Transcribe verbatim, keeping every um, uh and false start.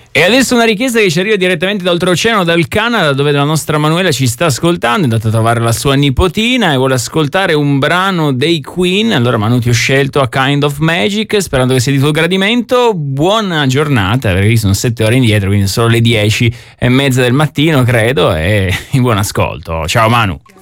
E adesso una richiesta che ci arriva direttamente da oltreoceano, dal Canada, dove la nostra Manuela ci sta ascoltando, è andata a trovare la sua nipotina e vuole ascoltare un brano dei Queen. Allora Manu, ti ho scelto A Kind of Magic, sperando che sia di tuo gradimento. Buona giornata, perché sono sette ore indietro, quindi sono le dieci e mezza del mattino credo, e in buon ascolto. Ciao Manu.